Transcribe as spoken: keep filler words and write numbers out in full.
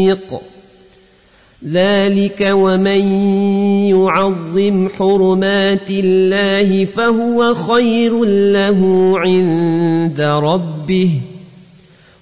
رفيق ذلك ومن يعظم حرمات الله فهو خير له عند ربه